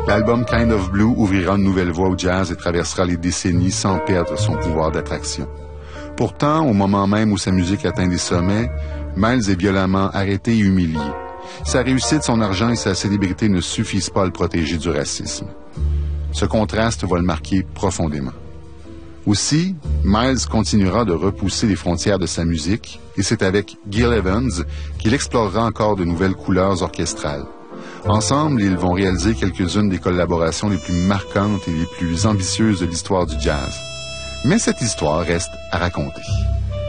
L'album Kind of Blue ouvrira une nouvelle voie au jazz et traversera les décennies sans perdre son pouvoir d'attraction. Pourtant, au moment même où sa musique atteint des sommets, Miles est violemment arrêté et humilié. Sa réussite, son argent et sa célébrité ne suffisent pas à le protéger du racisme. Ce contraste va le marquer profondément. Aussi, Miles continuera de repousser les frontières de sa musique, et c'est avec Gil Evans qu'il explorera encore de nouvelles couleurs orchestrales. Ensemble, ils vont réaliser quelques-unes des collaborations les plus marquantes et les plus ambitieuses de l'histoire du jazz. Mais cette histoire reste à raconter.